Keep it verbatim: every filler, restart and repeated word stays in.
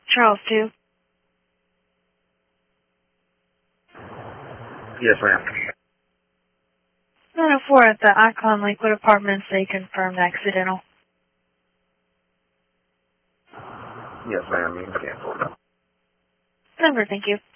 Charles two. Yes, ma'am. nine oh four at the Icon Lakewood Apartments, they confirmed accidental. Yes, ma'am. You can cancel it. Number, thank you.